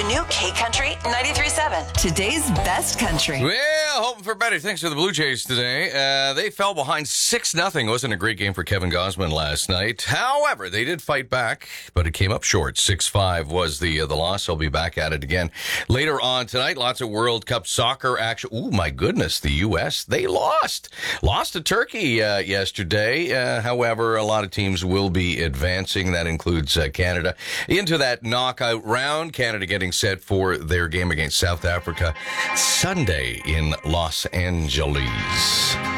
new K Country 93.7. Today's best country. Well, hoping for better. Thanks to the Blue Jays today. They fell behind 6-0. Wasn't a great game for Kevin Gausman last night. However, they did fight back, but it came up short. 6-5 was the loss. They'll be back at it again later on tonight. Lots of World Cup soccer action. Ooh, my goodness, the U.S., they lost to Turkey yesterday. However, a lot of teams will be advancing. That includes Canada into that knockout round. Canada getting set for their game against South Africa Sunday in Los Angeles.